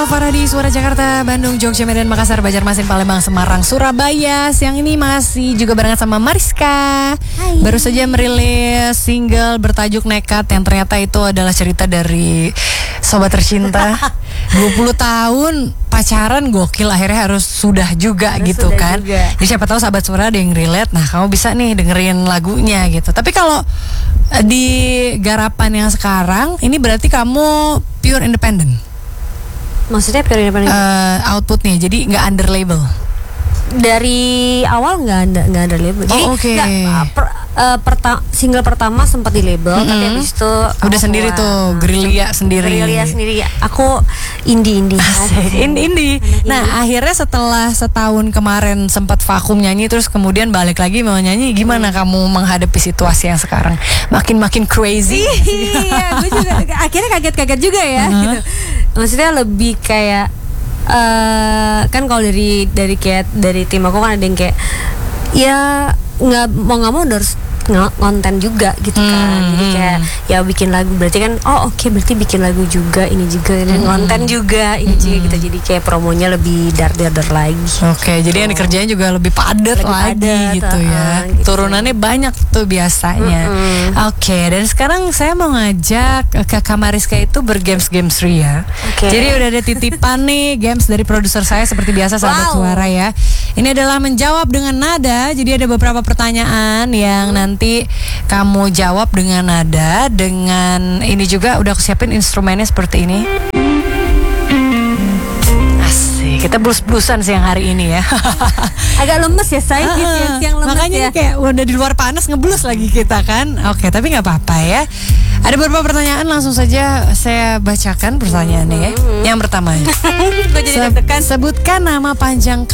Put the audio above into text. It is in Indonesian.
Farah di Suara Jakarta, Bandung, Jogja, Medan, Makassar, Banjarmasin, Palembang, Semarang, Surabaya. Siang ini masih juga barengan sama Mariska. Hai. Baru saja merilis single bertajuk Nekat, yang ternyata itu adalah cerita dari sobat tercinta. 20 tahun pacaran gokil, akhirnya harus sudah juga gitu sudah kan juga. Jadi siapa tahu sahabat Suara ada yang relate. Nah, kamu bisa nih dengerin lagunya gitu. Tapi kalau di garapan yang sekarang ini berarti kamu pure independent. Maksudnya pure independent? Outputnya jadi nggak under label. Dari awal nggak ada label. Jadi oke. Single pertama sempat di label, tapi habis itu udah sendiri tuh, gerilya sendiri. Gerilya sendiri. Aku indie. Indie. Nah, akhirnya setelah setahun kemarin sempat vakum nyanyi, terus kemudian balik lagi mau nyanyi, gimana kamu menghadapi situasi yang sekarang? Makin crazy. Iya, gue juga akhirnya kaget juga ya. Gitu. Maksudnya lebih kayak kan kalau dari tim aku kan ada yang kayak ya nggak mau harus konten juga gitu kan. Jadi kayak ya bikin lagu berarti kan berarti bikin lagu juga, ini juga, dan konten juga, ini juga gitu. Jadi kayak promonya lebih dar lagi. Oke, jadi yang dikerjain juga lebih padat lagi gitu ya. Gitu. Turunannya banyak tuh biasanya. Oke, dan sekarang saya mau ngajak Kakak Mariska itu bergames ria. Jadi udah ada titipan nih games dari produser saya seperti biasa, sahabat Suara ya. Ini adalah menjawab dengan nada. Jadi ada beberapa pertanyaan yang nanti kamu jawab dengan nada. Dengan ini juga udah aku siapin instrumennya seperti ini. Asik, kita blues-bluesan siang hari ini ya. Agak lemes ya saya, siang lemes. Makanya ya. kayak udah di luar panas ngeblues lagi kita kan. Oke, tapi nggak apa-apa ya. Ada beberapa pertanyaan, langsung saja saya bacakan pertanyaannya ya. Yang pertama, Gue jadi deg-degan. sebutkan nama panjang